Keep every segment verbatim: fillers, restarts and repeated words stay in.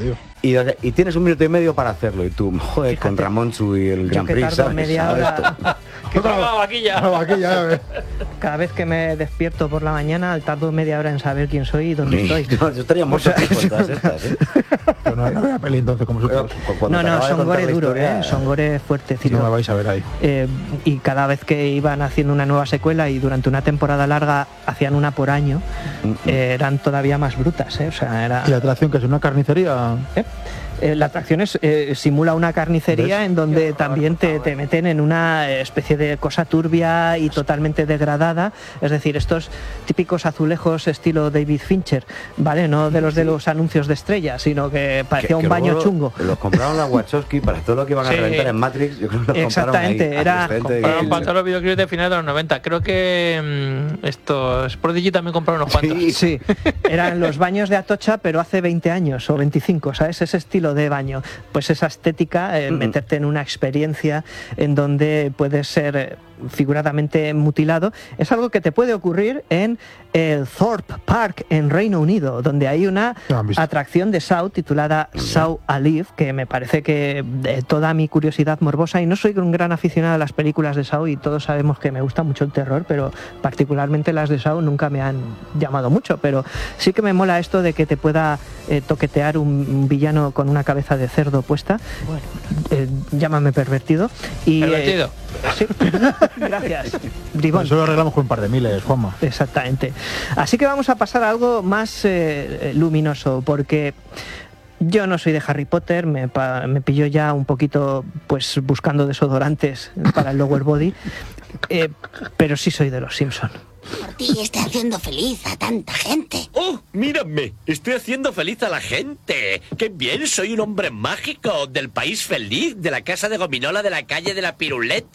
tío. Y, y tienes un minuto y medio para hacerlo. Y tú, joder, Fíjate, con Ramonchu y el Grand que Prix, tardo ¿sabes? media ¿Sabes hora. esto? ¡Que toca la vaquilla! La vaquilla, ya ves. Cada vez que me despierto por la mañana, tardo media hora en saber quién soy y dónde estoy. No, yo estaría muerto O sea, con todas estas, ¿eh? Pero no, no veo la peli entonces como Pero super. cuando No, te no, acaba de son contar gore la duro, historia, ¿eh? Son gore Si fuertecito. no me vais a ver ahí. Eh, y cada vez que iban haciendo una nueva secuela y durante una temporada larga hacían una por año, eh, eran todavía más brutas, ¿eh? O sea, era... ¿Y la atracción que es una carnicería? ¿Eh? Eh, la atracción es, eh, simula una carnicería ¿Ves? en donde también te, te meten en una especie de cosa turbia y totalmente degradada, es decir, estos típicos azulejos estilo David Fincher, ¿vale? No de los de los anuncios de estrellas, sino que parecía Que- un que baño luego chungo. Los compraron a Wachowski para todo lo que iban a Sí. reventar en Matrix. Yo creo que los Exactamente, compraron ahí, era- a los gente Compraron que- para todos los videoclips de finales de los noventa. Creo que mmm, estos Prodigy también compraron unos cuantos. Sí. Sí, eran los baños de Atocha, pero hace veinte años o veinticinco, ¿sabes? Ese estilo de baño. Pues esa estética, eh, Mm. meterte en una experiencia en donde puedes ser eh, figuradamente mutilado, es algo que te puede ocurrir en el Thorpe Park en Reino Unido, donde hay una Ya han visto. atracción de Saw titulada Saw Alive, que me parece que de toda mi curiosidad morbosa, y no soy un gran aficionado a las películas de Saw y todos sabemos que me gusta mucho el terror, pero particularmente las de Saw nunca me han llamado mucho, pero sí que me mola esto de que te pueda eh, toquetear un, un villano con una cabeza de cerdo puesta. Bueno, eh, llámame pervertido. Y, eh, Pervertido. sí. Gracias, Bribón. Eso lo arreglamos con un par de miles, Juanma. Exactamente. Así que vamos a pasar a algo más eh, luminoso, porque yo no soy de Harry Potter, me, pa- me pilló ya un poquito pues buscando desodorantes para el lower body, eh, pero sí soy de los Simpson. Por ti está haciendo feliz a tanta gente. ¡Oh, mírame! Estoy haciendo feliz a la gente. ¡Qué bien! Soy un hombre mágico del país feliz, de la casa de gominola de la calle de la Piruleta.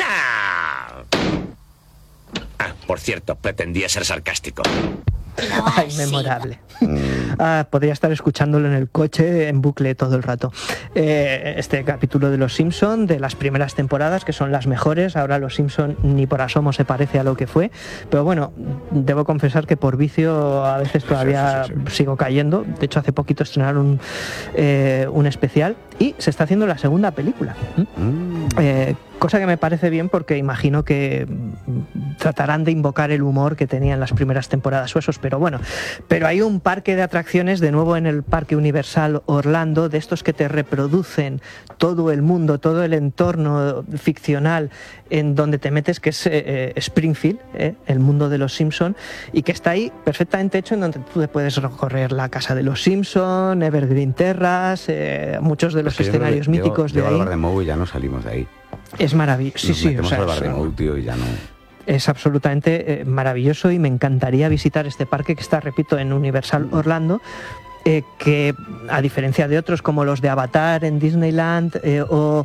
Ah, por cierto, pretendía ser sarcástico. Lo Ay, has sido. memorable. Ah, podría estar escuchándolo en el coche en bucle todo el rato. Eh, este capítulo de Los Simpson, de las primeras temporadas, que son las mejores. Ahora Los Simpson ni por asomo se parece a lo que fue. Pero bueno, debo confesar que por vicio a veces todavía Sí, sí, sí, sigo cayendo. De hecho, hace poquito estrenaron eh, un especial y se está haciendo la segunda película. ¿Mm? Mm. Eh, cosa que me parece bien porque imagino que mm, tratarán de invocar el humor que tenían las primeras temporadas Huesos, pero bueno, pero hay un parque de atracciones de nuevo en el Parque Universal Orlando, de estos que te reproducen todo el mundo, todo el entorno ficcional en donde te metes, que es eh, Springfield, eh, el mundo de los Simpson, y que está ahí perfectamente hecho, en donde tú te puedes recorrer la casa de los Simpson, Evergreen Terrace, eh, muchos de los Es que yo creo que escenarios llego- míticos llego de al ahí. Bar de Mou y ya no salimos de ahí. Es maravilloso. Sí, Nos sí, o metemos sea, al Bar de es- Mou, tío, y ya no... es absolutamente eh, maravilloso y me encantaría visitar este parque que está, repito, en Universal Orlando, eh, que a diferencia de otros como los de Avatar en Disneyland eh, o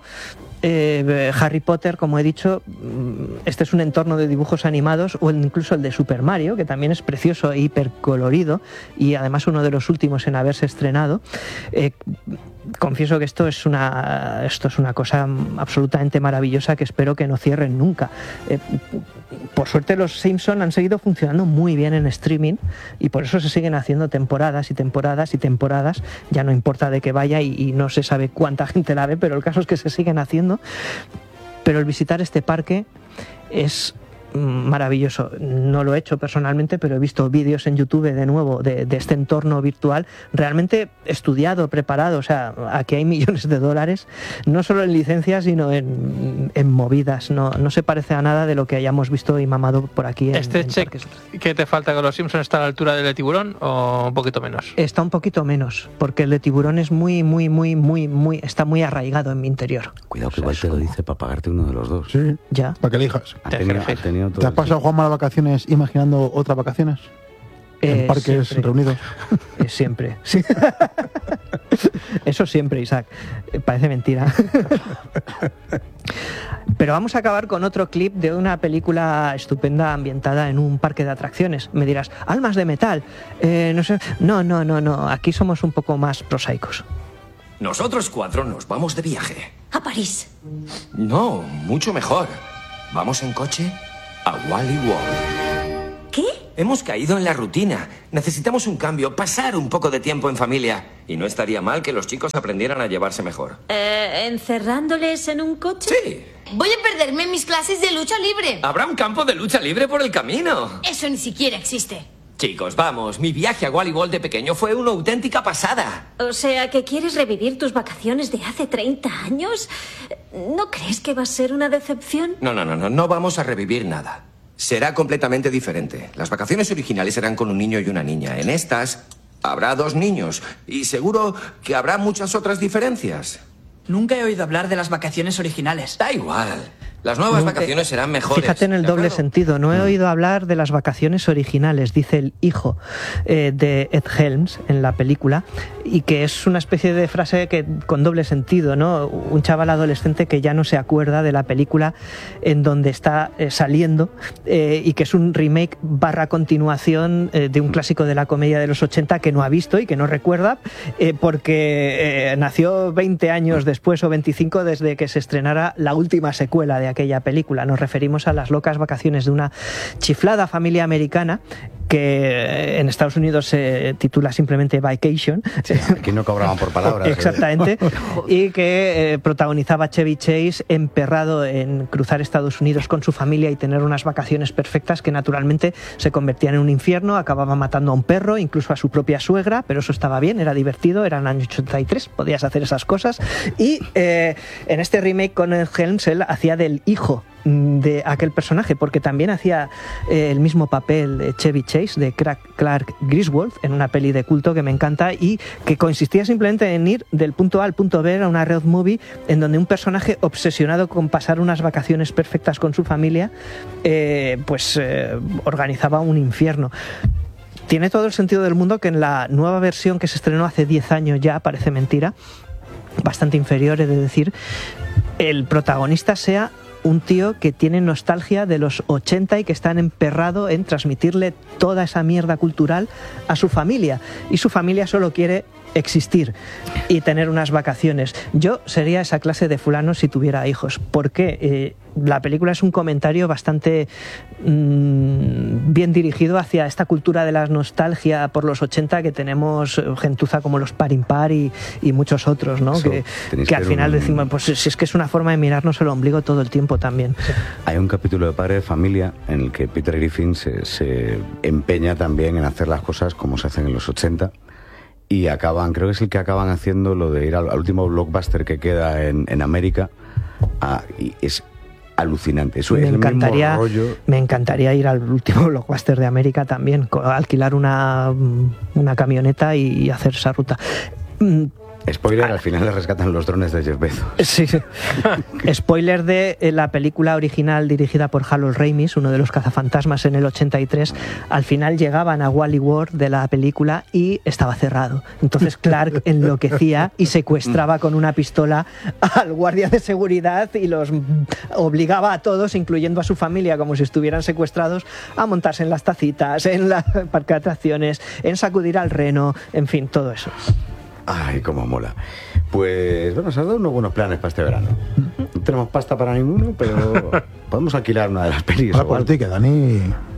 eh, Harry Potter, como he dicho, mm, este es un entorno de dibujos animados, o incluso el de Super Mario, que también es precioso e hipercolorido y además uno de los últimos en haberse estrenado. Eh, confieso que esto es una esto es una cosa absolutamente maravillosa que espero que no cierren nunca. Eh, por suerte los Simpson han seguido funcionando muy bien en streaming y por eso se siguen haciendo temporadas y temporadas y temporadas, ya no importa de qué vaya y, y no se sabe cuánta gente la ve, pero el caso es que se siguen haciendo. Pero el visitar este parque es maravilloso. No lo he hecho personalmente, pero he visto vídeos en YouTube de nuevo de, de este entorno virtual realmente estudiado, preparado. O sea, aquí hay millones de dólares, no solo en licencias, sino en, en movidas. No, no se parece a nada de lo que hayamos visto y mamado por aquí. En, ¿Este en check parques. que te falta con los Simpsons está a la altura del de Tiburón o un poquito menos? Está un poquito menos, porque el de Tiburón es muy, muy, muy, muy, muy, está muy arraigado en mi interior. Cuidado que O sea, igual es te lo como- dice para pagarte uno de los dos. Sí, Ya. para que elijas. Ha Te tenido, refieres. ha tenido todo ¿Te has el- pasado, Juanma, las vacaciones imaginando otras vacaciones? Eh, En parques siempre. reunidos. Eh, siempre. Sí. Eso siempre, Isaac. Eh, Parece mentira. Pero vamos a acabar con otro clip de una película estupenda ambientada en un parque de atracciones. Me dirás, almas de metal. Eh, no sé. No, no, no, no. Aquí somos un poco más prosaicos. Nosotros cuatro nos vamos de viaje. A París. No, mucho mejor. Vamos en coche a Wally World. ¿Qué? Hemos caído en la rutina. Necesitamos un cambio, pasar un poco de tiempo en familia. Y no estaría mal que los chicos aprendieran a llevarse mejor. Eh, ¿Encerrándoles en un coche? Sí. Voy a perderme mis clases de lucha libre. Habrá un campo de lucha libre por el camino. Eso ni siquiera existe. Chicos, vamos. Mi viaje a Wally World de pequeño fue una auténtica pasada. O sea, ¿que quieres revivir tus vacaciones de hace treinta años? ¿No crees que va a ser una decepción? No, no, no, no. No vamos a revivir nada. Será completamente diferente. Las vacaciones originales eran con un niño y una niña. En estas habrá dos niños. Y seguro que habrá muchas otras diferencias. Nunca he oído hablar de las vacaciones originales. Da igual. Las nuevas vacaciones serán mejores. Fíjate en el doble sentido. No he oído hablar de las vacaciones originales, dice el hijo eh, de Ed Helms en la película, y que es una especie de frase que con doble sentido, ¿no? Un chaval adolescente que ya no se acuerda de la película en donde está eh, saliendo eh, y que es un remake barra continuación eh, de un clásico de la comedia de los ochenta que no ha visto y que no recuerda eh, porque eh, nació veinte años después o veinticinco desde que se estrenara la última secuela de aquella película. Nos referimos a las locas vacaciones de una chiflada familia americana que en Estados Unidos se titula simplemente Vacation. Sí, aquí no cobraban por palabras. Exactamente. Y que eh, protagonizaba Chevy Chase, emperrado en cruzar Estados Unidos con su familia y tener unas vacaciones perfectas que naturalmente se convertían en un infierno. Acababa matando a un perro, incluso a su propia suegra, pero eso estaba bien, era divertido, era en el año ochenta y tres, podías hacer esas cosas. Y eh, en este remake con el Helms, él hacía del hijo de aquel personaje, porque también hacía eh, el mismo papel de Chevy Chase, de Clark Griswold, en una peli de culto que me encanta y que consistía simplemente en ir del punto A al punto B a una road movie en donde un personaje obsesionado con pasar unas vacaciones perfectas con su familia eh, pues eh, organizaba un infierno. Tiene todo el sentido del mundo que en la nueva versión que se estrenó hace diez años ya, parece mentira, bastante inferior he de decir, el protagonista sea un tío que tiene nostalgia de los ochenta y que está emperrado en transmitirle toda esa mierda cultural a su familia. Y su familia solo quiere existir y tener unas vacaciones. Yo sería esa clase de fulano si tuviera hijos. Porque eh, la película es un comentario bastante mmm, bien dirigido hacia esta cultura de la nostalgia por los ochenta que tenemos gentuza como los Par Impar y, y muchos otros, ¿no? Eso, que, que al final un... decimos, pues si es que es una forma de mirarnos el ombligo todo el tiempo también. Hay un capítulo de Padre de Familia en el que Peter Griffin se, se empeña también en hacer las cosas como se hacen en los ochenta. Y acaban, creo que es el que acaban haciendo lo de ir al, al último blockbuster que queda en, en América. Ah, y es alucinante. Eso me es encantaría, el mismo rollo. Me encantaría ir al último blockbuster de América también, alquilar una, una camioneta y hacer esa ruta. Spoiler, al final le rescatan los drones de Jeff Bezos. Sí, sí. Spoiler de la película original dirigida por Harold Ramis, uno de los cazafantasmas en el ochenta y tres. Al final llegaban a Wally World de la película y estaba cerrado. Entonces Clark enloquecía y secuestraba con una pistola al guardia de seguridad y los obligaba a todos, incluyendo a su familia, como si estuvieran secuestrados, a montarse en las tacitas, en la parque de atracciones, en sacudir al reno, en fin, todo eso. Ay, cómo mola. Pues bueno, se han dado unos buenos planes para este verano. No tenemos pasta para ninguno, pero podemos alquilar una de las pelis. Ahora por ti, que Dani...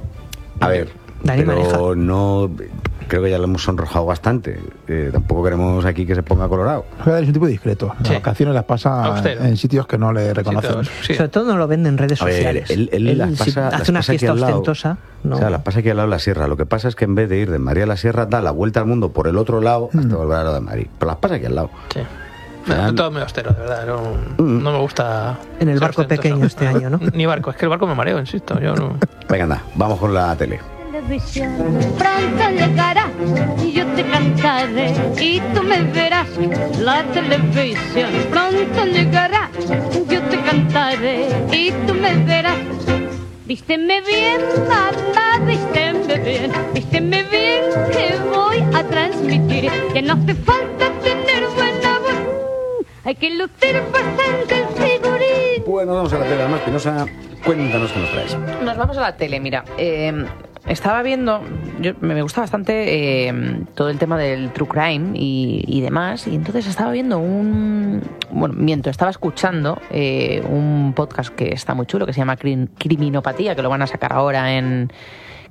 A ver, Dani pero maneja. No... Creo que ya lo hemos sonrojado bastante. Eh, tampoco queremos aquí que se ponga colorado. Es un tipo discreto. Las Sí. vacaciones las pasa Austero. en sitios que no le reconocen. Sí. Sobre todo no lo vende en redes A ver, sociales. él, él Él, las si pasa, hace las una pasa aquí fiesta al lado. ostentosa. No. O sea, las pasa aquí al lado de la sierra. Lo que pasa es que en vez de ir de María a la Sierra, da la vuelta al mundo por el otro lado hasta Mm. volver a lo de Madrid. Pero las pasa aquí al lado. Sí. No, todo muy austero, de verdad. No, no me gusta. En el ser barco ostentoso. pequeño este año, ¿no? Ni barco, es que el barco me mareo, insisto. Yo no. Venga, anda, vamos con la tele. Televisión, pronto llegará y yo te cantaré y tú me verás. La televisión pronto llegará, yo te cantaré y tú me verás. Vísteme bien, mamá, vísteme bien, vísteme bien que voy a transmitir que no hace falta tener buena voz, hay que lucir bastante figurín. Bueno, vamos a la tele. Además, Pinoza, cuéntanos qué nos traes. Nos vamos a la tele, mira. Eh, estaba viendo, yo, me gusta bastante eh, todo el tema del true crime y, y demás, y entonces estaba viendo un... Bueno, mientras estaba escuchando eh, un podcast que está muy chulo, que se llama Crim- Criminopatía, que lo van a sacar ahora en...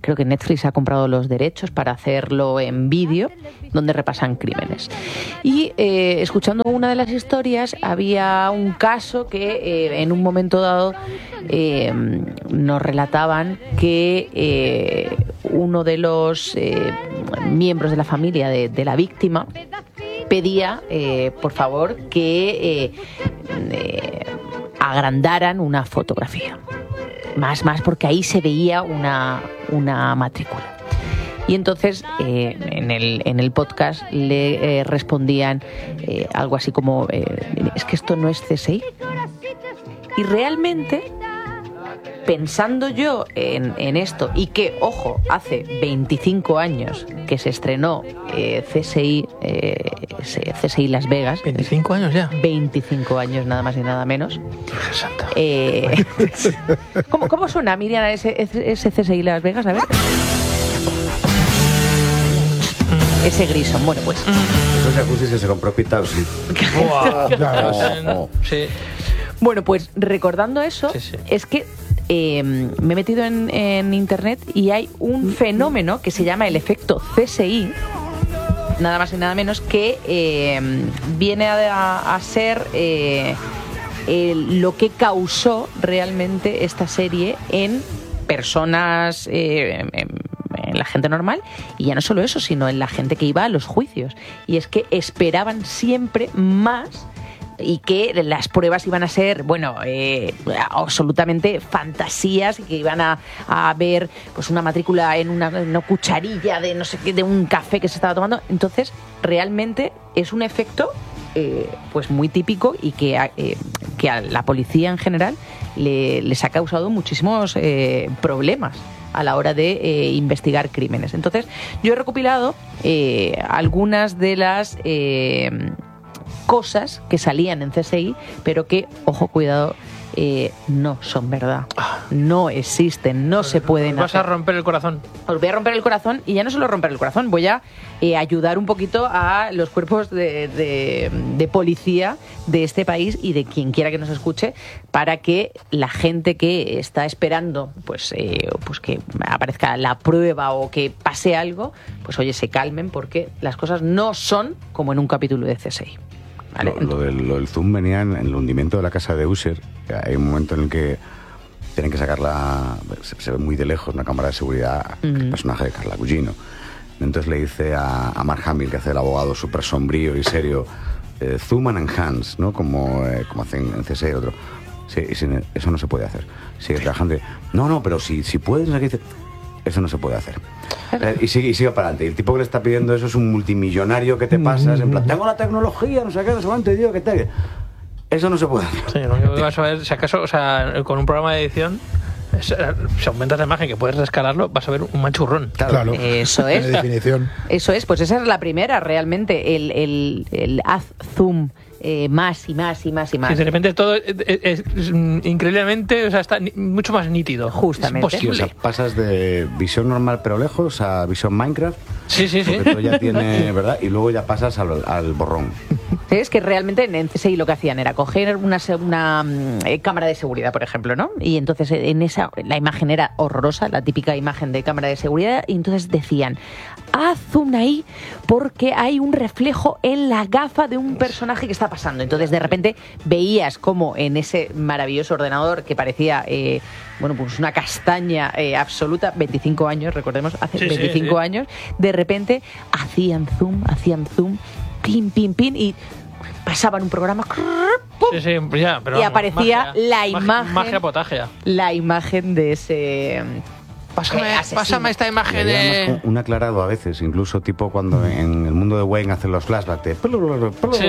creo que Netflix ha comprado los derechos para hacerlo en vídeo, donde repasan crímenes. Y eh, escuchando una de las historias, había un caso que eh, en un momento dado eh, nos relataban que eh, uno de los eh, miembros de la familia de, de la víctima pedía, eh, por favor, que eh, eh, agrandaran una fotografía. Más, más, porque ahí se veía una, una matrícula. Y entonces eh, en, el, en el podcast le eh, respondían eh, algo así como, eh, es que esto no es C S I. Y realmente, pensando yo en, en esto, y que, ojo, hace veinticinco años que se estrenó eh, C S I, eh, C S I Las Vegas. ¿veinticinco años ya? veinticinco años, nada más y nada menos. Eh, ¿cómo, ¿Cómo suena, Miriam, ese, ese C S I Las Vegas? A ver. Ese Grison, bueno, pues. Esos jacuzzis que se compró Pete Townshend. Wow. Sí. Bueno, pues recordando eso, sí, sí. es que eh, me he metido en, en internet y hay un fenómeno que se llama el efecto C S I, nada más y nada menos, que eh, viene a, a ser eh, el, lo que causó realmente esta serie en personas, eh, en, en la gente normal, y ya no solo eso, sino en la gente que iba a los juicios. Y es que esperaban siempre más y que las pruebas iban a ser, bueno, eh, absolutamente fantasías, y que iban a, a ver pues una matrícula en una, en una cucharilla de no sé qué, de un café que se estaba tomando. Entonces, realmente es un efecto eh, pues muy típico, y que a, eh, que a la policía en general le, les ha causado muchísimos eh, problemas a la hora de eh, investigar crímenes. Entonces, yo he recopilado eh, algunas de las eh, cosas que salían en C S I, pero que, ojo, cuidado, eh, no son verdad. No existen, no se pueden Vas hacer. a romper el corazón. Os voy a romper el corazón, y ya no solo romper el corazón, voy a eh, ayudar un poquito a los cuerpos de, de, de policía de este país y de quien quiera que nos escuche, para que la gente que está esperando pues, eh, pues que aparezca la prueba o que pase algo, pues oye, se calmen, porque las cosas no son como en un capítulo de C S I. ¿Vale? Lo, lo, del, lo del zoom venía en, en el hundimiento de la casa de Usher. Hay un momento en el que tienen que sacarla, se, se ve muy de lejos, una cámara de seguridad, mm. el personaje de Carla Gugino. Entontonces le dice a, a Mark Hamill, que hace el abogado súper sombrío y serio, eh, zoom and enhance, ¿no? Como, eh, como hacen en C S I otro. Sí, sí, eso no se puede hacer. Sigue trabajando. No, no, pero si, si puedes, aquí dice, eso no se puede hacer. Eh, y, sigue, y sigue para adelante. Y el tipo que le está pidiendo eso es un multimillonario que te pasas, en plan, tengo la tecnología, no sé qué, no sé cuánto, y digo que te... Eso no se puede hacer. Sí, lo único que vas a ver, si acaso, o sea, con un programa de edición, es, si aumentas la imagen, que puedes rescalarlo, vas a ver un manchurrón. Claro. Eso es. De definición. Eso es, pues esa es la primera, realmente, el, el, el haz zoom. Eh, más y más y más y más. Sí, de repente todo es, es, es increíblemente, o sea, está ni, mucho más nítido. Justamente. Es posible. O sea, pasas de visión normal pero lejos a visión Minecraft. Sí, sí, sí. Porque todo ya tiene, ¿verdad? Y luego ya pasas al, al borrón. Sí, es que realmente en C S I lo que hacían era coger una, una eh, cámara de seguridad, por ejemplo, ¿no? Y entonces en esa la imagen era horrorosa, la típica imagen de cámara de seguridad, y entonces decían, haz zoom ahí porque hay un reflejo en la gafa de un personaje que está pasando. Entonces de repente veías como en ese maravilloso ordenador que parecía eh, bueno, pues una castaña eh, absoluta, veinticinco años, recordemos, hace sí, veinticinco sí, sí. años, de repente hacían zoom, hacían zoom, pin, pin, pin, y pasaban un programa, ¡pum! Sí, sí, ya, pero y vamos, aparecía magia, la imagen, magia potagia, la imagen de ese... Pásame, pásame esta imagen de... Un aclarado a veces, incluso tipo cuando en el mundo de Wayne hacen los flashbacks de... Sí,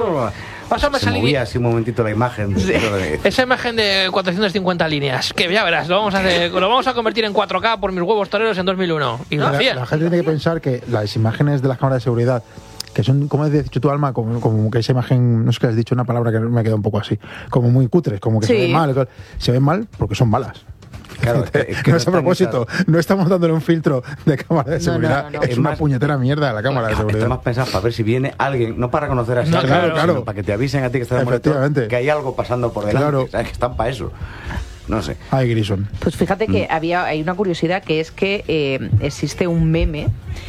pásame se movía así un momentito la imagen. Sí. Esa imagen de cuatrocientas cincuenta líneas, que ya verás, lo vamos a hacer, lo vamos a convertir en cuatro K por mis huevos toreros en dos mil uno. Y lo la, hacía. La gente tiene que pensar que las imágenes de las cámaras de seguridad, que son, como has dicho tu Alma, como, como que esa imagen, no sé qué has dicho, una palabra que me ha quedado un poco así, como muy cutres, como que sí. se ven mal. Se ven mal porque son malas. Claro, es que no es a propósito, esas... no estamos dándole un filtro de cámara de seguridad, no, no, no. es, es una más, puñetera mierda la cámara de seguridad. Es más pensado para ver si viene alguien, no para conocer a ese no, alguien, claro, claro. sino para que te avisen a ti que estás muerto, que hay algo pasando por delante, claro. ¿Sabes? Que están para eso. no sé. Ay, Grison. Pues fíjate que Mm. había hay una curiosidad que es que eh, existe un meme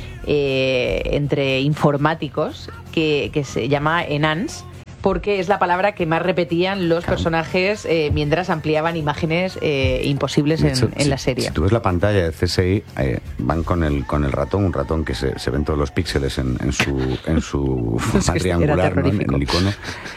eh, entre informáticos que, que se llama Enhance, porque es la palabra que más repetían los personajes eh, mientras ampliaban imágenes eh, imposibles De en, hecho, en si, la serie. Si tú ves la pantalla de C S I, eh, van con el con el ratón, un ratón que se, se ven todos los píxeles en, en su en su Es forma que era triangular, ¿no? en, terrorífico. en el icono,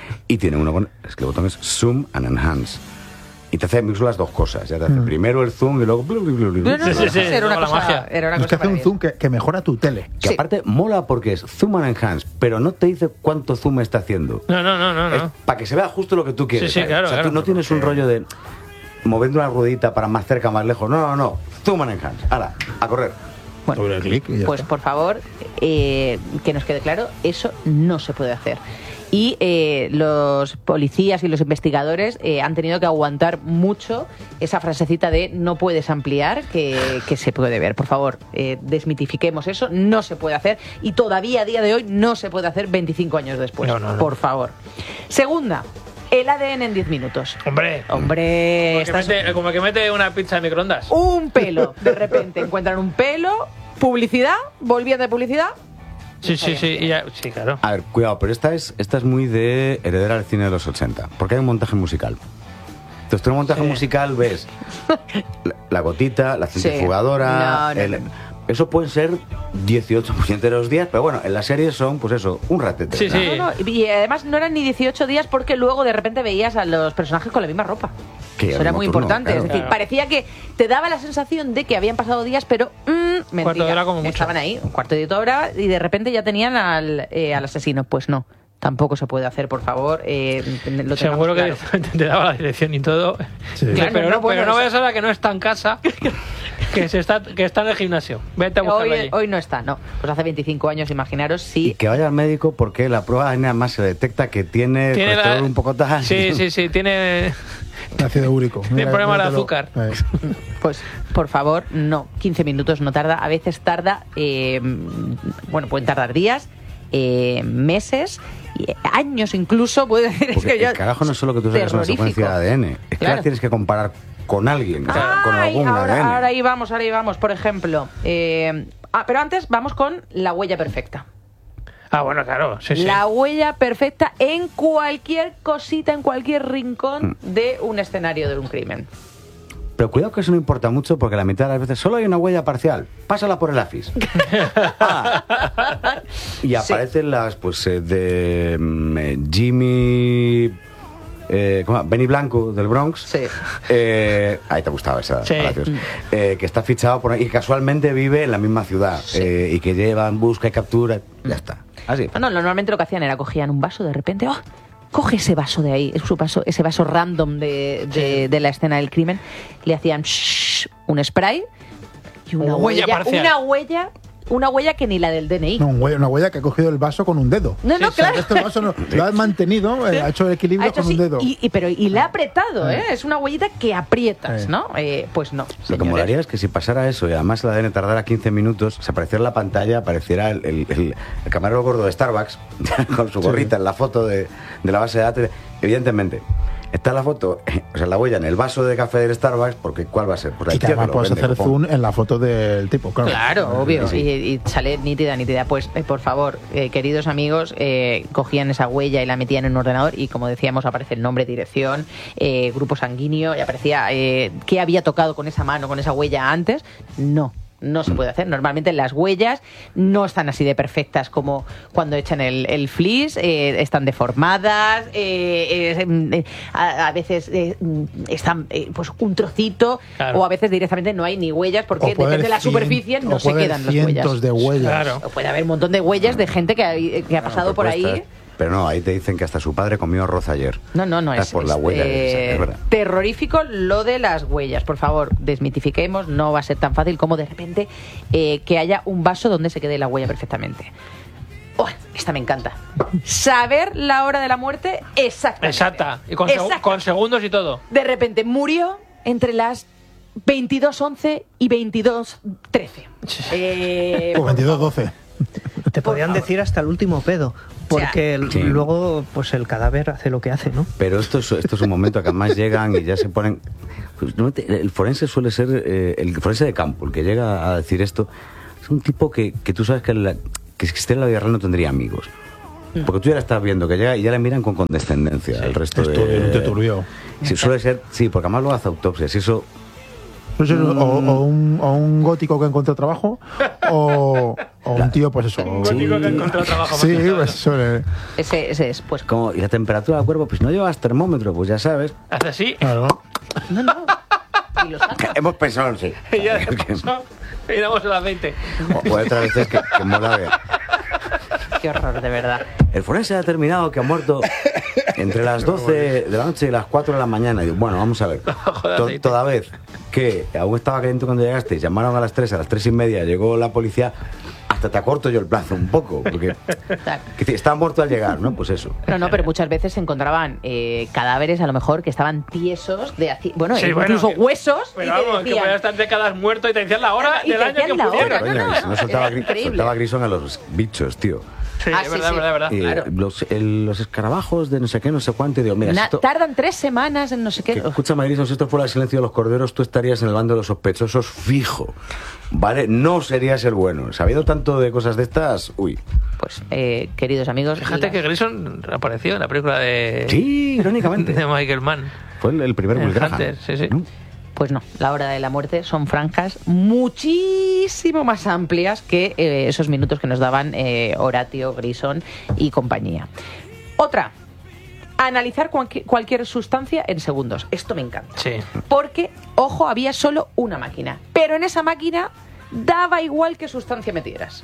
y tiene uno con, es que el botón es Zoom and Enhance. Y te hace incluso las dos cosas. Ya te hace Mm. primero el zoom y luego... blu, blu, blu, blu. No, no, no, Sí, sí, sí, era una como la cosa, magia. era una Es cosa que hace un maravillosa. zoom que, que mejora tu tele. Que Sí. aparte mola porque es Zoom and Enhance, pero no te dice cuánto zoom está haciendo. No, no, no, no. no. Para que se vea justo lo que tú quieres. Sí, sí, ¿sabes? claro, O sea, claro. tú no tienes un rollo de moviendo una ruedita para más cerca, más lejos. No, no, no. Zoom and Enhance. Ahora, a correr. Bueno, Doble clic y ya pues está. por favor, eh, que nos quede claro, eso no se puede hacer. Y eh, los policías y los investigadores eh, han tenido que aguantar mucho esa frasecita de no puedes ampliar, que, que se puede ver. Por favor, eh, desmitifiquemos eso, no se puede hacer. Y todavía a día de hoy no se puede hacer veinticinco años después. No, no, no. Por favor. Segunda, el A D N en diez minutos. Hombre. Hombre, Como que, estás- mete, como que mete una pizza en microondas. un pelo. De repente encuentran un pelo, publicidad, volvían de publicidad. Sí, sí, sí. y ya- sí, claro. A ver, cuidado, pero esta es, esta es muy de heredera al cine de los ochenta, porque hay un montaje musical. Entonces tú en un montaje Sí. musical ves la, la gotita, la centrifugadora... No, no, el- no. Eso pueden ser dieciocho de los días, pero bueno, en la serie son, pues eso, un ratete. Sí, sí. No, no, y además no eran ni dieciocho días porque luego de repente veías a los personajes con la misma ropa. Que Eso al era mismo muy turno, importante. claro. Es decir, Claro. parecía que te daba la sensación de que habían pasado días, pero mmm, mentira. Cuarto de hora como mucho. Estaban ahí, un cuarto de hora, y de repente ya tenían al, eh, al asesino. Pues no, tampoco se puede hacer, por favor. Eh, lo tengamos Seguro que claro. directamente te daba la dirección y todo. Sí. Claro, pero no, no, bueno, pero no eso- vayas ahora que no está en casa, que se está que está en el gimnasio. Vete a buscarlo Hoy, allí. hoy no está, no. Pues hace veinticinco años, imaginaros, Y sí. que vaya al médico porque la prueba nada más se detecta que tiene, Tiene la- colesterol un poco tal. Sí, sí, sí. Tiene. Ácido úrico. Tiene problema de míratelo. azúcar. Eh. Pues, por favor, no. quince minutos no tarda. A veces tarda, eh, bueno, pueden tardar días, eh, meses, y años incluso. Puede decir, es Porque que yo- el carajo no es solo que tú saques una terrorífico. secuencia de A D N, es que Claro. la tienes que comparar con alguien, o sea, con Ay, algún ahora, A D N. ahora ahí vamos, ahora ahí vamos. Por ejemplo, eh, ah, pero antes vamos con la huella perfecta. Ah, bueno, claro. Sí, sí. La huella perfecta en cualquier cosita, en cualquier Mm. rincón de un escenario de un crimen. Pero cuidado que eso no importa mucho porque la mitad de las veces solo hay una huella parcial. Pásala por el AFIS. Ah. Y aparecen las, pues, eh, de mm, eh, Jimmy... Eh, ¿cómo se llama? Benny Blanco del Bronx. Sí. Eh, ahí te gustaba esa. Sí. Palacios. Eh, que está fichado por ahí y casualmente vive en la misma ciudad. Eh, y que llevan, busca y captura. Ya está. Así. No, no, normalmente lo que hacían era cogían un vaso de repente, ¡oh! Coge ese vaso de ahí, es su vaso, ese vaso random de, de, de la escena del crimen, le hacían shh, un spray y una Huella huella, parcial. una huella, una huella que ni la del D N I. No, un huella- una huella que ha cogido el vaso con un dedo. No, no, O sea, claro. este vaso no- lo ha mantenido, eh, ha hecho el equilibrio Ha hecho con un así, dedo. Y, y- pero, y le ha apretado, ¿eh? Eh. Es una huellita que aprietas, Eh. ¿no? Eh, pues no. Lo que señores. molaría es que si pasara eso y además el A D N tardara quince minutos, se apareciera en la pantalla, apareciera el, el, el- el camarero gordo de Starbucks con su gorrita en la foto de, de la base de datos. Evidentemente, está la foto, o sea, la huella en el vaso de café del Starbucks, porque ¿cuál va a ser? Pues Y el que tío que además lo puedes vende, hacer copón. zoom en la foto del tipo, claro. Claro, obvio. Sí. Y, y sale nítida, nítida. Pues, eh, por favor, eh, queridos amigos, eh, cogían esa huella y la metían en un ordenador y, como decíamos, aparece el nombre, dirección, eh, grupo sanguíneo y aparecía eh, qué había tocado con esa mano, con esa huella antes. No. No se puede hacer. Normalmente las huellas no están así de perfectas como cuando echan el, el flis, eh, están deformadas, eh, eh, eh, a, a veces eh, están eh, pues un trocito, Claro. o a veces directamente no hay ni huellas porque O puede depende de la haber cien- superficie no o se puede quedan haber las huellas. cientos de huellas. Claro. O puede haber un montón de huellas de gente que ha, que ha pasado por ahí. Propuestas. Pero no, ahí te dicen que hasta su padre comió arroz ayer. No, no, no, Ah, es, por la es, huella, eh, es verdad. terrorífico lo de las huellas. Por favor, desmitifiquemos, no va a ser tan fácil como de repente eh, que haya un vaso donde se quede la huella perfectamente. Oh, esta me encanta. Saber la hora de la muerte exactamente. Exacta. Y con, seg- Exacta. con segundos y todo. De repente murió entre las veintidós once y veintidós trece. Eh, O veintidós doce. Te podían decir hasta el último pedo. porque Sí. luego pues el cadáver hace lo que hace, ¿no? Pero esto es, esto es un momento que además llegan y ya se ponen... Pues, no te- el forense suele ser eh, el forense de campo, el que llega a decir esto. Es un tipo que, que tú sabes que, la, que si esté en la vida real no tendría amigos. Porque tú ya la estás viendo, que llega y ya le miran con condescendencia al resto Esto de... de- de turbio. Sí, suele ser, sí, porque además luego hace autopsias y eso... No sé, o, o un, o un gótico que encontró trabajo, o, o un tío, pues eso. Un gótico que encontró trabajo. Sí, pues eso. eh. Ese, ese es, pues. Como, y la temperatura del cuerpo, pues no llevas termómetro, pues ya sabes. Hace así. Claro. No, no. Y lo saca. Hemos pensado en sí. Y ya de paso, y damos el aceite. O, o otras veces que, que mola ver. Qué horror, de verdad. El forense ha determinado que ha muerto entre las doce de la noche y las cuatro de la mañana. Y digo, bueno, vamos a ver. To- toda vez que aún estaba caliente cuando llegaste, llamaron a las tres, a las tres y media llegó la policía, hasta te acorto yo el plazo un poco, porque que estaba muerto al llegar, ¿no? Pues eso. No, no, pero muchas veces se encontraban eh, cadáveres a lo mejor que estaban tiesos de haci- bueno, Sí, incluso bueno, huesos. Pero y te vamos, que decían- podía estar décadas muerto y te decían la hora Y del te año que decían la murieron. hora, no, Coño, no soltaba, era gri- increíble. soltaba grisón a los bichos, tío. Sí, Ah, es sí, verdad, sí. verdad, verdad. Y, Claro. los, el- los escarabajos de no sé qué, no sé cuánto. Y digo, mira, Na- esto, tardan tres semanas en no sé qué. que, escúchame, Grison, si esto fuera el silencio de los corderos, tú estarías en el bando de los sospechosos fijo. ¿Vale? No serías el bueno. Sabiendo tanto de cosas de estas, uy. Pues, eh, queridos amigos. Fíjate la- que Grison apareció en la película de. Sí, irónicamente. De Michael Mann. Fue el, el primer El Will Graham. Hunter, sí, sí. ¿No? Pues no, la hora de la muerte son franjas muchísimo más amplias que eh, esos minutos que nos daban eh, Horatio, Grison y compañía. Otra, analizar cualqui- cualquier sustancia en segundos. Esto me encanta. Sí. Porque, ojo, había solo una máquina. Pero en esa máquina daba igual qué sustancia metieras.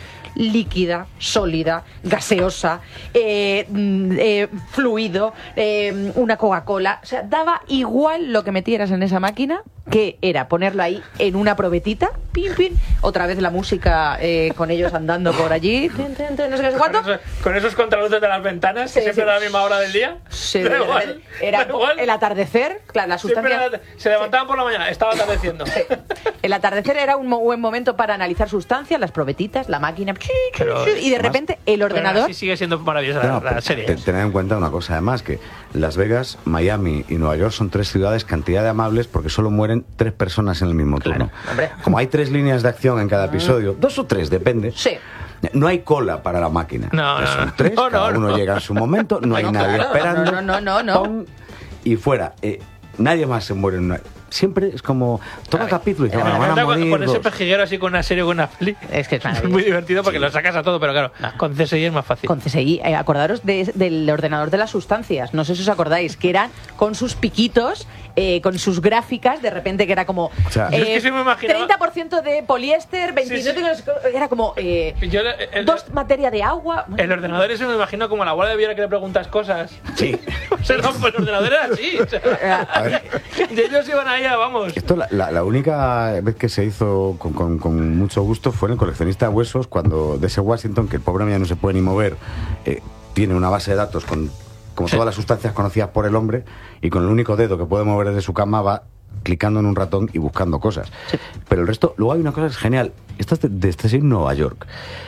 Líquida, sólida, gaseosa, eh, mm, eh, fluido, eh, una Coca-Cola. O sea, daba igual lo que metieras en esa máquina, que era ponerlo ahí en una probetita, pim, pim, otra vez la música eh, con ellos andando por allí, tin, tin, tin, no sé qué, no sé cuánto. Con, esos, con esos contraluces de las ventanas, que Sí, siempre sí. a la misma hora del día. Sí, Da de- igual, era da igual. el atardecer, claro, la Siempre sustancia. era- se levantaban por la mañana, estaba atardeciendo. El atardecer era un mo- buen momento para analizar sustancias, las probetitas, la máquina, Pero- y de repente el ordenador. Sí sigue siendo maravillosa No, la, la serie. te- tened en cuenta una cosa, además, que Las Vegas, Miami y Nueva York son tres ciudades cantidad de amables porque solo mueren tres personas en el mismo turno. hombre. Como hay tres líneas de acción en cada episodio, dos o tres, depende. Sí. No hay cola para la máquina. No, no, Son no. tres, No, cada no, uno no. llega en su momento, no hay No, nadie claro, esperando. no, no, no, no. pum, y fuera. Eh, nadie más se muere en una... Siempre es como... Toca capítulo y te Me van, van a encanta con, morir con ese dos. pejiguero así con una serie o con una peli. Es que es Es maravilloso. muy divertido porque lo sacas a todo, pero claro, con C S I es más fácil. Con C S I, eh, acordaros de- del ordenador de las sustancias, no sé si os acordáis, que eran con sus piquitos, eh, con sus gráficas, de repente que era como O sea, eh, Yo es que sí me imaginaba- treinta por ciento de poliéster, veintinueve Sí, era como eh, Yo, el, el- dos materia de agua. el ordenador ese me imagino como a la abuela de Viera que le preguntas cosas. Sí. O sea, no, pues el ordenador era así. O sea, A ver, y ellos iban ahí, a, vamos. esto la, la- la única vez que se hizo con, con- con mucho gusto fue en el coleccionista de huesos, cuando de ese Washington, que el pobre ya no se puede ni mover, eh, tiene una base de datos con como todas las sustancias conocidas por el hombre, y con el único dedo que puede mover desde su cama va clicando en un ratón y buscando cosas. Pero el resto, luego hay una cosa que es genial. Esto es de, de este en Nueva York.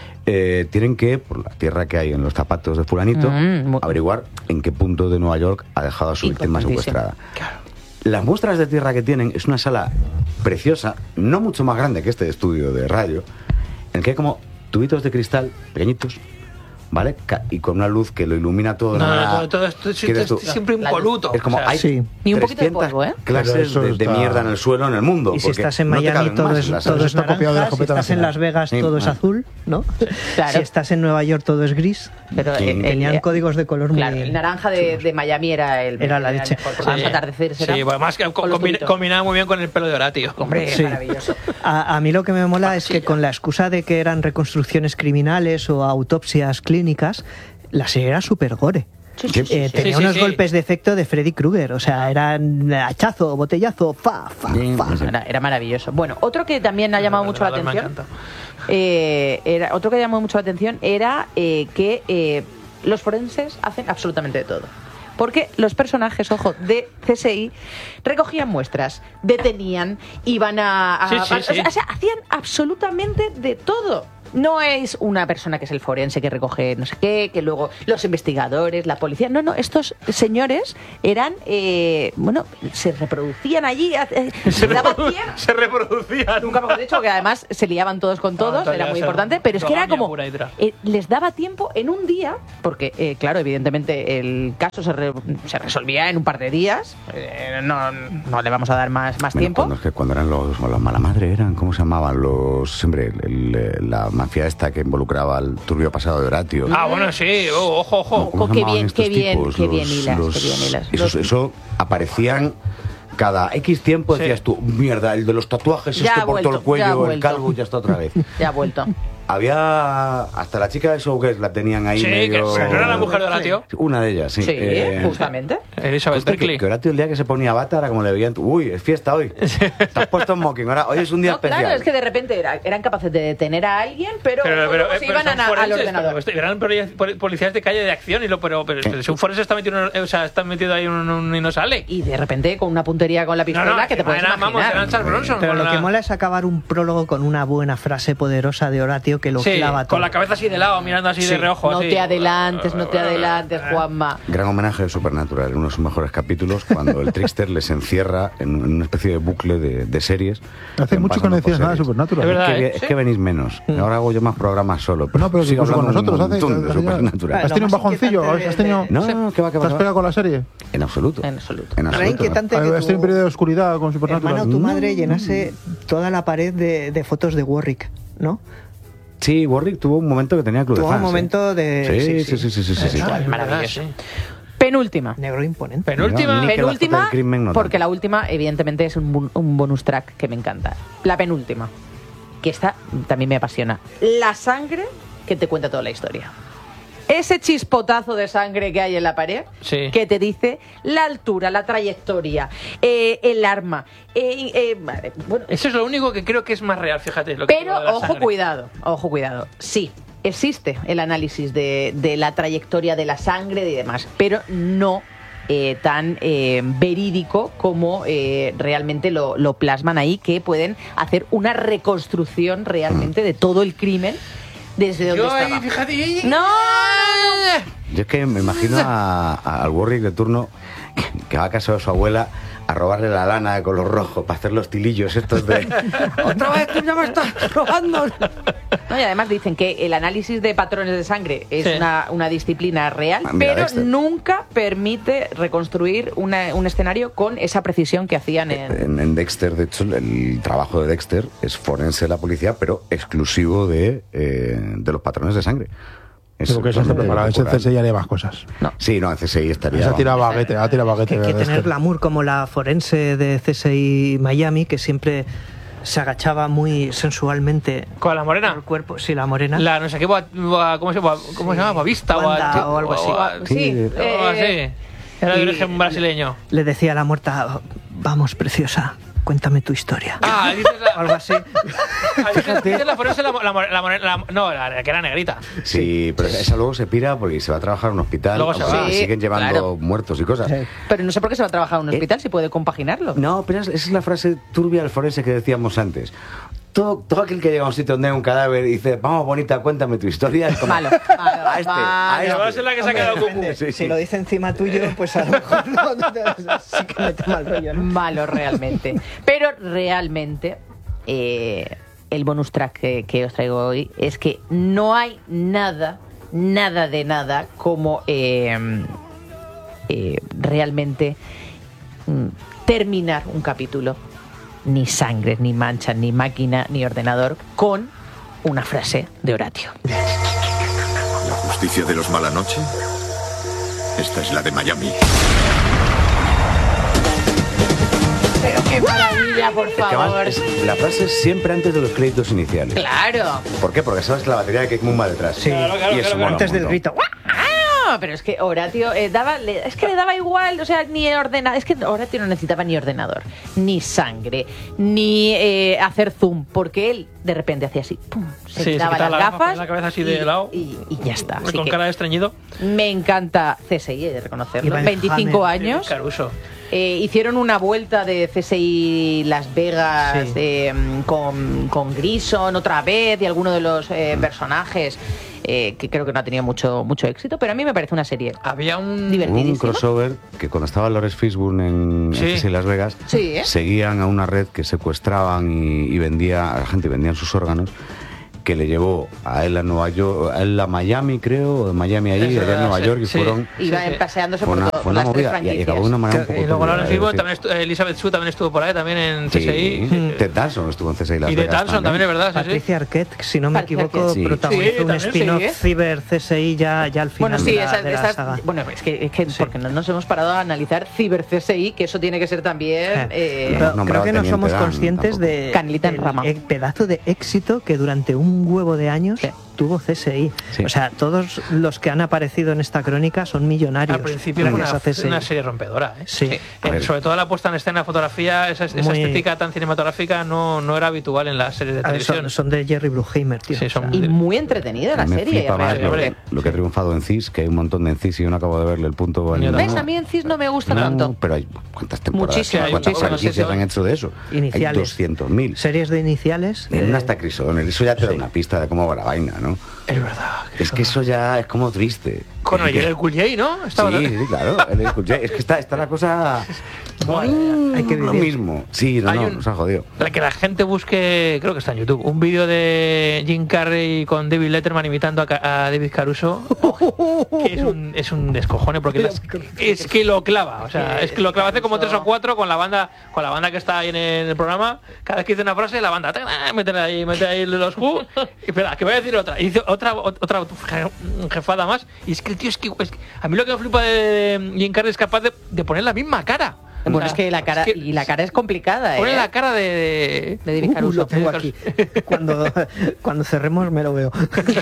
Eh, tienen que, por la tierra que hay en los zapatos de fulanito, Mm, mu- averiguar en qué punto de Nueva York ha dejado a su víctima Importantísimo. secuestrada. Las muestras de tierra que tienen es una sala preciosa, no mucho más grande que este estudio de radio, en el que hay como tubitos de cristal pequeñitos, ¿vale? Ca- Y con una luz que lo ilumina todo. de No, una no, manera- todo, todo esto es, ¿Quieres esto tú? es siempre impoluto. Es como O sea, hay Sí. Ni un poquito de trescientas polvo, ¿eh? Pero clases eso de, de está- mierda en el suelo en el mundo. Y si porque estás en no te Miami caben todo más es, en la todo sala. es Está copiado de naranja, si Jopeta estás en Nacional. Las Vegas Sí, todo es ah. azul, ¿no? Claro. Si estás en Nueva York todo es gris. Pero Sí. eh, el- Tenían eh, códigos de color claro, muy... el naranja de, de Miami era el Era la el leche. mejor, porque Sí. los atardeceres eran Sí, pues además que co- con los combina- tubitos. combinaba muy bien con el pelo de Horatio. Hombre, Sí. maravilloso. A, a mí lo que me mola es que con la excusa de que eran reconstrucciones criminales o autopsias clínicas, la serie era súper gore. Sí, sí, sí, Eh, sí. tenía Sí, sí, unos sí. golpes de efecto de Freddy Krueger, o sea, eran hachazo, botellazo, fa, fa, Sí, fa. sí. Era, era maravilloso. Bueno, otro que también ha llamado El mucho la ordenador me atención. encanta. eh, era, otro que ha llamado mucho la atención era eh, que eh, los forenses hacen absolutamente de todo. Porque los personajes, ojo, de C S I recogían muestras, detenían, iban a... a- Sí, sí, a- sí. O sea, hacían absolutamente de todo. no es una persona que es el forense que recoge no sé qué, que luego los investigadores, la policía. No, no, estos señores eran, eh, bueno, se reproducían allí. Eh, se, daba reprodu tiempo. se reproducían. Nunca mejor dicho, que además se liaban todos con todos, Ah, era muy ya, importante, pero es que era como, pura y dura. eh, les daba tiempo en un día, porque, eh, claro, evidentemente el caso se, re- se resolvía en un par de días, eh, no, no le vamos a dar más, más Bueno, tiempo. Cuando, es que cuando eran los, los mala madre, eran, ¿cómo se llamaban? Los, siempre, el- el- la mafia esta que involucraba al turbio pasado de Horatio. Ah, bueno, sí, oh, ojo, ojo. ¿Cómo se qué llamaban bien, estos qué bien, tipos? qué bien Los- hilas, los- qué bien hilas. Esos- Los- Eso aparecían cada X tiempo, Sí. decías tú, mierda, el de los tatuajes, Ya este ha por todo vuelto, el cuello, ya ha el vuelto. calvo, ya está otra vez. Ya ha vuelto. Había hasta la chica de Showgirls la tenían ahí Sí, que medio... no era la mujer de Horatio. Una de ellas, sí. Sí, Eh, justamente. Elizabeth Consta que, Berkley. que Horatio el día que se ponía bata era como le veían, uy, es fiesta hoy. Te has puesto smoking, ahora hoy es un día No, especial. claro, es que de repente era- eran capaces de detener a alguien, pero, Pero, pero, luego se pero iban son a- al forenses, ordenador. pero este- eran poli- poli- policías de calle de acción y lo pero, pero, pero si un forense está metido, en- o sea, está metido ahí en un- un- y no sale. Y de repente con una puntería con la pistola No, no, que te puedes eran, vamos, imaginar. eran Charles Bronson. Pero con lo la- que mola es acabar un prólogo con una buena frase poderosa de Horatio que lo sí, clava todo. con la cabeza así de lado, mirando así de reojo. No así. te adelantes, no te adelantes, Juanma. Gran homenaje de Supernatural, uno de sus mejores capítulos, cuando el Trickster les encierra en, en una especie de bucle de, de series. Hace Van mucho que pasando no decías por nada de series. Supernatural. Es verdad, Es que, ¿eh? es que venís menos. Ahora hago yo más programas solo. Pero No, pero sigo incluso con hablando nosotros un hace- montón de hace- Supernatural. ¿Has tenido un Lo más bajoncillo? inquietante ¿Has tenido... No, no, que va, que va. ¿Te has que va. pegado con la serie? En absoluto. En absoluto. En Era absoluto. inquietante que ¿Has tenido un tu periodo de oscuridad con Supernatural? hermano o tu Mm. madre llenase toda la pared de, de fotos de Warwick, ¿no? Sí, Warwick tuvo un momento que tenía club de Tuvo un fans, ¿eh? momento de... Sí, sí, sí, sí, sí, sí, sí. Ah, es Maravilloso. verdad, sí. Penúltima. Negro imponente. Penúltima. Ni que la Penúltima, foto del crimen no porque tanto. la última, evidentemente, es un, bu- un bonus track que me encanta. La penúltima, que esta también me apasiona. La sangre que te cuenta toda la historia. Ese chispotazo de sangre que hay en la pared, Sí. que te dice la altura, la trayectoria, eh, el arma. eh, eh, vale, bueno, Eso es lo único que creo que es más real, fíjate. Lo que pero lo de la ojo, sangre. cuidado, ojo, cuidado. Sí, existe el análisis de, de la trayectoria de la sangre y demás, pero no eh, tan eh, verídico como eh, realmente lo, lo plasman ahí, que pueden hacer una reconstrucción realmente de todo el crimen desde donde Yo ahí, estaba. fíjate. No, Yo es que me imagino a- a- al Warwick de turno que, que va a casa de su abuela a robarle la lana de color rojo para hacer los tilillos estos de... ¡Otra vez tú ya me estás robando! No, y además dicen que el análisis de patrones de sangre es Sí. una, una disciplina real, Ah, mira, pero Dexter. nunca permite reconstruir una- un escenario con esa precisión que hacían en... En, en Dexter, de hecho, el trabajo de Dexter es forense de la policía, pero exclusivo de, eh, de los patrones de sangre. Es Creo que eso está totalmente preparado. Ese cultural. C S I haría más cosas. Sí, no, en C S I estaría... Se ha tirado vamos. baguete, ha tirado baguete. Que, que de tener este. glamour como la forense de C S I Miami, que siempre se agachaba muy sensualmente ¿Con la morena? por el cuerpo. Sí, la morena. La no sé qué, boa- boa- ¿cómo se llama? ¿Cómo se llama? Boavista Wanda o algo así. Sí, o así. eh, Era de y- origen brasileño. Le decía a la muerta, vamos, preciosa, cuéntame tu historia. Ah, dices la, O algo así. ah, dices, dices la forense, la, la, la, morena- la- no, la que era negrita. Sí, pero esa luego se pira porque se va a trabajar a un hospital. Luego se aunque va. le Sí, siguen llevando claro. muertos y cosas. Pero no sé por qué se va a trabajar en un Eh, hospital si puede compaginarlo. No, pero es- esa es la frase turbia del forense que decíamos antes. Todo, todo aquel que llega a un sitio donde hay un cadáver y dice, vamos, bonita, cuéntame tu historia. Es como, Malo, malo, a este, a malo. este. Va a ser la que se ha quedado cucu. Depende. Sí, sí. Si lo dice encima tuyo, pues a lo mejor no, no te- sí que mete mal rollo, ¿no? Malo realmente. Pero realmente eh, el bonus track que, que os traigo hoy es que no hay nada, nada de nada como eh, eh, realmente mm, terminar un capítulo. Ni sangre, ni mancha, ni máquina, ni ordenador, con una frase de Horatio. ¿La justicia de los Malanoche? Esta es la de Miami. Pero qué maravilla, por Es que además favor. es- la frase es siempre antes de los créditos iniciales. Claro. ¿Por qué? Porque sabes que la batería de Cake Moon va detrás. Sí. Claro, claro, y eso claro, mola Antes un del montón. grito. No, pero es que Horatio eh, daba, le- es que le daba igual, o sea, ni ordenador, es que Horatio no necesitaba ni ordenador, ni sangre, ni eh, hacer zoom, porque él de repente hacía así, pum, se Sí, se quitaba quitaba las la gafa, gafas, ponía la cabeza así y, de lado. y, y ya está. Así Con que cara de estreñido. me encanta C S I, he de reconocerlo, Ivan veinticinco Hammer. años. Caruso. Eh, hicieron una vuelta de C S I Las Vegas Sí. eh, con, con Grison otra vez y alguno de los eh, personajes eh, que creo que no ha tenido mucho mucho éxito, pero a mí me parece una serie Había un... Un divertidísima. crossover que cuando estaba Lawrence Fishburne en, Sí. en C S I Las Vegas, Sí, ¿eh? seguían a una red que secuestraban y, y vendía a la gente, vendían sus órganos, que le llevó a él a Nueva York, a él a Miami, creo, o de Miami allí, Eso allá en era, Nueva sí, York, y sí. fueron... Iba Sí, sí. paseándose Fue por, una, to- fue por una las tres movida y- y franquicias. acabó de una manera un poco Y luego turbia, Lawrence es Fishburne decir. también estu- Elizabeth Shue también estuvo por ahí, también en C S I. Sí, Ted Danson estuvo en C S I Las Y de Vegas Danson también es verdad, sí, sí. Patricia Arquette, si no me Patricia equivoco, Arquette. Sí. protagonizó Sí, un también spin-off sí, ¿eh? Ciber C S I ya, ya al final Bueno, sí, de la, esas- de la esas- saga. bueno, es que, es que Sí. porque no nos hemos parado a analizar Ciber C S I, que eso tiene que ser también Eh, eh, Pero hemos nombrado creo que no Teniente somos Dan conscientes tampoco. de Canelita en del rama. e- pedazo de éxito que durante un huevo de años Sí. tuvo C S I. Sí. O sea, todos los que han aparecido en esta crónica son millonarios. Al principio era gracias una, a C S I. una serie rompedora. ¿eh? Sí. Eh, A ver. sobre todo la puesta en escena, fotografía, esa, esa Muy- estética tan cinematográfica no, no era habitual en las series de A ver, televisión. son, son de Jerry Bruckheimer, tío. Sí, o sea, son y muy entretenida la Me serie. flipa más lo, realmente. que, lo que ha triunfado en C I S, que hay un montón de en C I S y yo no acabo de verle el punto. al- Yo ¿Ves? no. A mí en C I S no me gusta No, tanto. pero hay cuántas temporadas, Muchísimas, cuántas muchísimas, franquicias sí, sí. han hecho de eso. Iniciales. Hay doscientos mil. series de iniciales. En eh, una hasta Chris O'Donnell, eso ya te da sí. una pista de cómo va la vaina, ¿no? Es verdad. Es que eso ya es como triste. Con Es que- el Cool J, ¿no? Estaba Sí, sí, claro, el escuché. Es que está, está la cosa... Bueno, hay que lo vivir. mismo. Sí, no, Hay no, un- nos ha jodido. La que la gente busque, creo que está en YouTube, un vídeo de Jim Carrey con David Letterman imitando a, Ca- a David Caruso, que es un, es un descojone porque las- es que lo clava, o sea, es que lo clava hace como tres o cuatro con la banda, con la banda que está ahí en el programa. Cada vez que dice una frase, la banda ¡ah! mete ahí, mete ahí los Who. Y espera, que voy a decir otra, y dice otra, otra je- jefada más. Y es que el tío es que, es que- a mí lo que me flipa de Jim Carrey es capaz de, de poner la misma cara. O Bueno, sea, es que la cara es que y la cara es complicada, pone ¿eh? la cara de, de David Uh, Caruso. lo tengo aquí. Cuando, cuando cerremos me lo veo.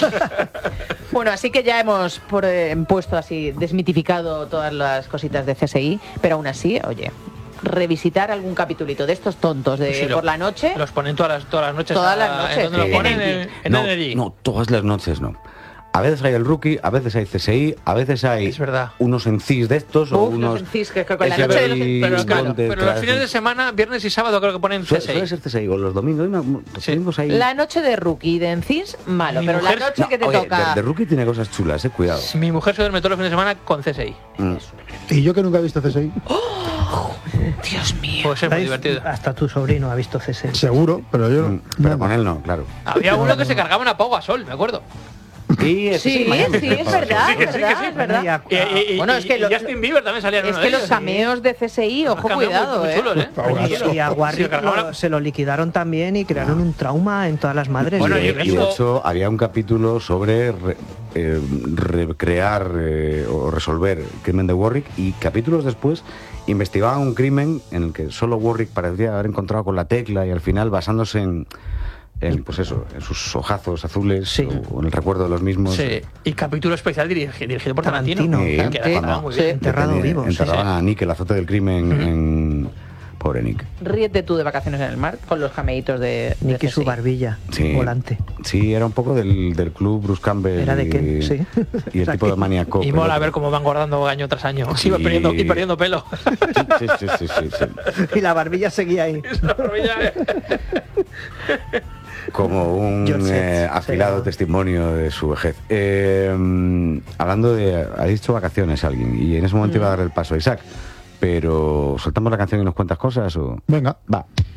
Bueno, así que ya hemos por, eh, puesto así, desmitificado todas las cositas de C S I, pero aún así, oye, revisitar algún capitulito de estos tontos de Sí, lo- por la noche. Los ponen todas las, todas las noches. Todas a- las noches, ¿En dónde sí. lo ponen? En En, N en no, N D. no, todas las noches no. A veces hay el Rookie, a veces hay C S I, a veces hay Es verdad. unos en C I S de estos o Uf, los unos... en C I S, que- que con la S noche de B los en- I, Pero, claro, Wanted, pero los claro, fines de semana, viernes y sábado, creo que ponen Suele, C S I. suele ser C S I o los domingos. ¿no? Los Sí. domingos hay... La noche de Rookie de Encis, malo, Mi pero mujer- la noche No, que te oye, toca. de, de Rookie tiene cosas chulas, eh, cuidado. Mi mujer se duerme todos los fines de semana con C S I. Mm. Y yo que nunca he visto C S I, Dios mío. Puede ser muy ¿Veis? divertido. Hasta tu sobrino ha visto C S I. seguro, pero yo Mm, no. Pero no. con él no, claro. Había uno que se cargaba una Pau Gasol, me acuerdo. Sí, ese Sí, Miami. sí, es verdad, Sí, que es sí, verdad, que sí. es verdad. Y, y- y- Bueno, es que y lo- Justin Bieber también salía en Es uno que de los ellos. cameos de C S I, ojo, cameos muy- cuidado, muy eh. chulos, ¿eh? Pau Gasol. Y, y a Warwick Se cargaba lo- una- se lo liquidaron también y crearon un trauma en todas las madres. Bueno, y, y de, y de eso- hecho había un capítulo sobre re- eh, recrear eh, o resolver el crimen de Warwick, y capítulos después investigaban un crimen en el que solo Warwick parecía haber encontrado con la tecla, y al final basándose en, en pues eso, en sus ojazos azules Sí. o, o en el recuerdo de los mismos. Sí, y capítulo especial dirigi- dirigido por Tarantino. Tarantino. Eh, que Sí. estaba cuando muy Sí. bien. Enterrado detenía- vivo, sí, enterraban sí. a Nick, el azote del crimen, en... Pobre Nick. Ríete tú de vacaciones en el mar con los cameitos de, de Nick y C S I. su barbilla Sí. volante. Sí, era un poco del, del club Bruce Campbell. Era de y- Ken, sí. Y el Era tipo de Ken. maníaco. Y mola ver cómo van engordando año tras año. Sí. Y, va perdiendo, y perdiendo pelo. Sí, sí, sí, sí, sí. Y la barbilla seguía ahí. Esa barbilla, eh. Como un George eh, Setz, afilado sí. testimonio de su vejez. Eh, hablando de... Ha dicho vacaciones alguien, y en ese momento iba a dar el paso a Isaac. Pero, ¿soltamos la canción y nos cuentas cosas o...? Venga. Va.